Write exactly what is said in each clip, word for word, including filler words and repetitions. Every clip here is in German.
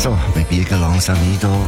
So, wir biegen langsam ein hier.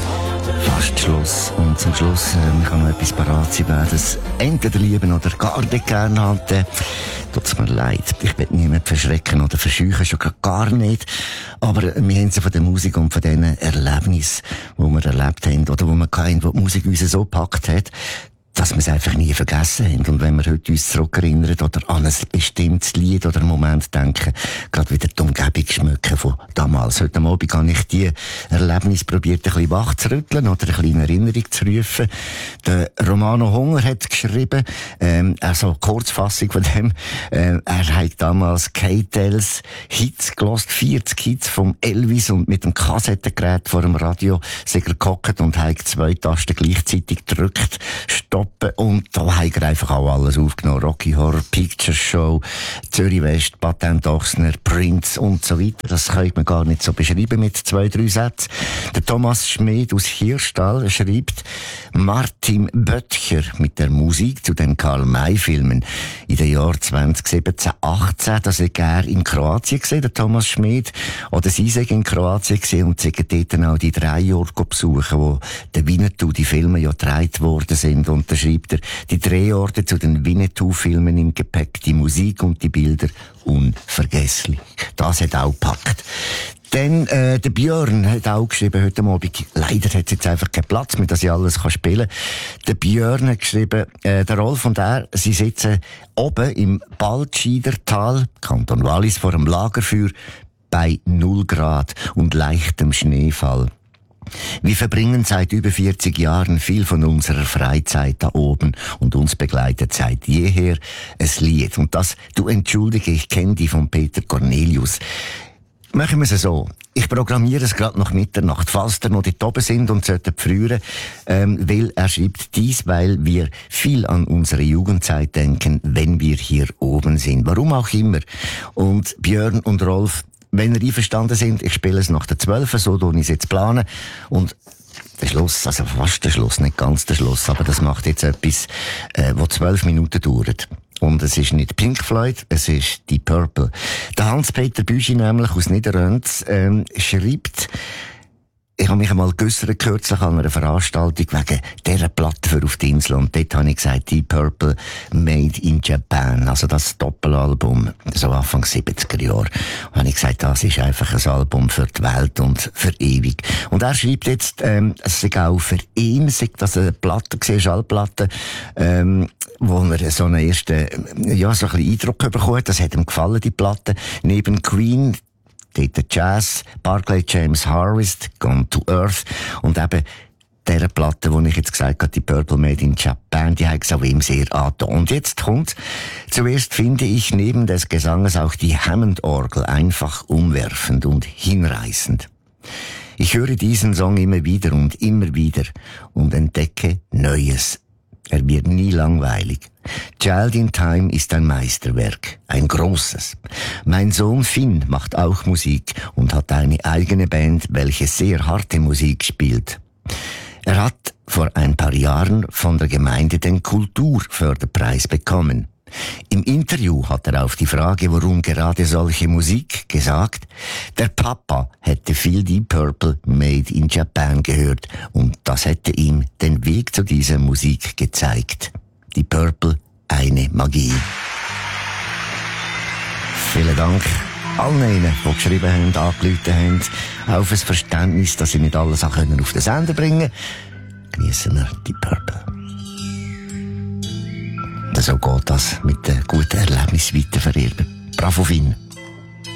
Fast Schluss. Und zum Schluss äh, kann noch etwas parat sein, wer das entweder lieben oder gar nicht gerne hat. Äh, tut's mir leid. Ich will niemanden verschrecken oder verscheuchen, schon gar nicht. Aber wir haben sie von der Musik und von diesen Erlebnissen, die wir erlebt haben, oder wo wir keinen, wo die Musik uns so gepackt hat, dass wir es einfach nie vergessen haben. Und wenn wir heute uns zurückerinnern oder an ein bestimmtes Lied oder einen Moment denken, gerade wieder die Umgebung schmücken von damals. Heute Abend habe ich die Erlebnis probiert, ein bisschen wach zu rütteln oder eine kleine Erinnerung zu rufen. Der Romano Hunger hat geschrieben, ähm, also Kurzfassung von dem, äh, er hat damals K-Tels Hits gelost, vierzig Hits vom Elvis und mit dem Kassettengerät vor dem Radio sich gehockt und hat zwei Tasten gleichzeitig gedrückt, stopp. Und da hat er einfach auch alles aufgenommen. Rocky Horror Picture Show, Zürich West, Patent Ochsner, Prince und so weiter. Das kann man gar nicht so beschreiben mit zwei, drei Sätzen. Der Thomas Schmid aus Hirschtal schreibt, Martin Böttcher mit der Musik zu den Karl-May-Filmen in den Jahren zwanzig siebzehn, achtzehn, das sei er in Kroatien gesehen, der Thomas Schmid, oder sie sei in Kroatien gesehen und sie dort dann auch die drei Orte besuchen, wo der Winnetou, die Filme ja gedreht worden sind. Und da schreibt er, die Drehorte zu den Winnetou-Filmen im Gepäck, die Musik und die Bilder unvergesslich. Das hat auch gepackt. Dann, äh, der Björn hat auch geschrieben heute Abend, leider hat es jetzt einfach keinen Platz mehr, dass ich alles kann spielen kann. Der Björn hat geschrieben, äh, der Rolf und er, sie sitzen oben im Baltscheidertal, Kanton Wallis, vor dem Lagerfeuer, bei null Grad und leichtem Schneefall. Wir verbringen seit über vierzig Jahren viel von unserer Freizeit da oben und uns begleitet seit jeher ein Lied. Und das, du entschuldige, ich kenne die von Peter Cornelius. Machen wir es so. Ich programmiere es gerade nach Mitternacht, falls ihr noch dort oben sind und sollten früher, ähm, weil er schreibt dies, weil wir viel an unsere Jugendzeit denken, wenn wir hier oben sind. Warum auch immer. Und Björn und Rolf, wenn ihr einverstanden sind, ich spiele es nach der zwölf, so tue ich es jetzt planen. Und der Schluss, also fast der Schluss, nicht ganz der Schluss, aber das macht jetzt etwas, äh, wo zwölf Minuten dauert. Und es ist nicht Pink Floyd, es ist Deep Purple. Der Hans-Peter Büschi nämlich aus Niederrönz ähm, schreibt, ich habe mich einmal geäussert kürzlich an einer Veranstaltung wegen dieser Platte für auf die Insel. Und dort habe ich gesagt, Deep Purple Made in Japan. Also das Doppelalbum, so Anfang siebziger Jahre. Und habe ich gesagt, das ist einfach ein Album für die Welt und für ewig. Und er schreibt jetzt, ähm, es sei auch für ihn, sei das eine Platte gewesen, Schallplatte, ähm, wo er so einen ersten, ja, so ein bisschen Eindruck bekommen hat. Das hat ihm gefallen, die Platte. Neben Queen, dort Jazz, Barclay James Harvest, Gone to Earth und eben dieser Platte, die ich jetzt gesagt habe, die Purple Made in Japan, die hat es auch ihm sehr angetan. Und jetzt kommt, zuerst finde ich neben des Gesanges auch die Hammond-Orgel einfach umwerfend und hinreißend. Ich höre diesen Song immer wieder und immer wieder und entdecke Neues. Er wird nie langweilig. Child in Time ist ein Meisterwerk, ein großes. Mein Sohn Finn macht auch Musik und hat eine eigene Band, welche sehr harte Musik spielt. Er hat vor ein paar Jahren von der Gemeinde den Kulturförderpreis bekommen. Im Interview hat er auf die Frage, warum gerade solche Musik, gesagt, der Papa hätte viel Deep Purple Made in Japan gehört und das hätte ihm den Weg zu dieser Musik gezeigt. Die Purple, eine Magie. Vielen Dank allen ihnen, die geschrieben haben, angerufen haben, auf ein Verständnis, dass sie nicht alles auch können auf den Sender bringen können. Geniessen wir die Purple. So geht das mit den guten Erlebnissen weiter verirren. Bravo Finn.